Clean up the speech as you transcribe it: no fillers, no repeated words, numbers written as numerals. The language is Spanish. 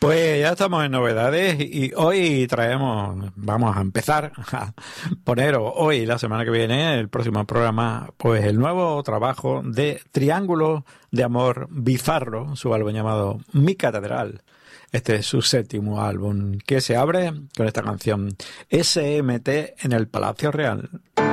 Pues ya estamos en novedades y hoy vamos a empezar a poner hoy, la semana que viene, el próximo programa, pues el nuevo trabajo de Triángulo de Amor Bizarro, su álbum llamado Mi Catedral. Este es su séptimo álbum, que se abre con esta canción SMT en el Palacio Real.